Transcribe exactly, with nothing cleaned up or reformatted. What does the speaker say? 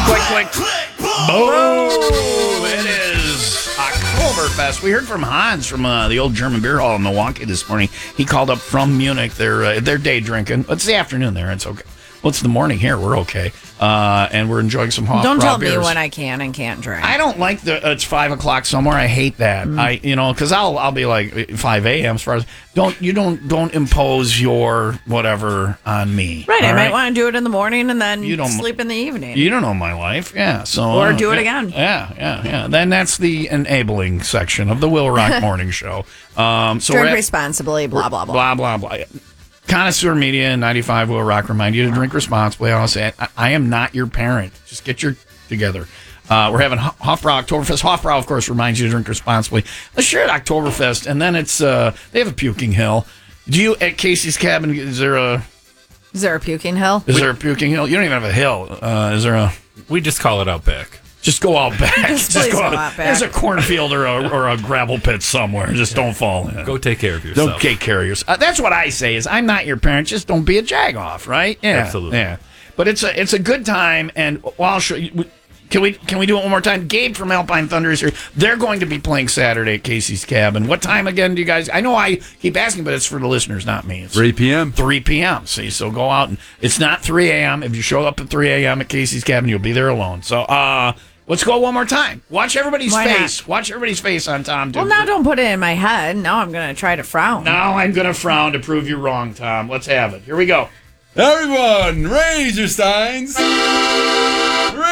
Quick, quick. Boom. It is Oktoberfest. We heard from Hans from uh, the old German beer hall in Milwaukee this morning. He called up from Munich. They're, uh, they're day drinking. It's the afternoon there. It's okay. Well, it's the morning here. We're okay. Uh, and we're enjoying some hot Don't tell beers. me when I can and can't drink. I don't like the uh, it's five o'clock somewhere. I hate that. Mm. I you know because I'll I'll be like five a.m. as far as don't you don't don't impose your whatever on me. Right. I right? might want to do it in the morning and then you don't, sleep in the evening. You don't know my life. Yeah. So or uh, do it yeah, again. Yeah. Yeah. Yeah. Then that's the enabling section of the Will Rock Morning Show. Um, so drink at, responsibly. Blah blah blah. Blah blah blah. Connoisseur Media and ninety-five Will Rock remind you to drink responsibly. I'll say I, I am not your parent. Just get your together. Uh, we're having Hofbrau Oktoberfest. Hofbrau, of course, reminds you to drink responsibly. Let's share at Oktoberfest, and then it's uh, they have a puking hill. Do you at Casey's Cabin? Is there a is there a puking hill? Is there a puking hill? You don't even have a hill. Uh, is there a? We just call it Outback. Just go out back. Just, just go go out. out back. There's a cornfield or a, or a gravel pit somewhere. Just don't fall in. Go take care of yourself. Don't take care of yourself. Uh, that's what I say. Is I'm not your parent. Just don't be a jagoff, right? Yeah, absolutely. Yeah, but it's a it's a good time. And well, I'll show you. Can we can we do it one more time? Gabe from Alpine Thunder is here. They're going to be playing Saturday at Casey's Cabin. What time again do you guys? I know I keep asking, but it's for the listeners, not me. It's three p.m. three p.m. See, so go out and it's not three a.m. If you show up at three a.m. at Casey's Cabin, you'll be there alone. So, uh. Let's go one more time. Watch everybody's Why face. not? Watch everybody's face on Tom. Well, now don't put it in my head. Now I'm going to try to frown. Now I'm going to frown to prove you wrong, Tom. Let's have it. Here we go. Everyone, raise your signs.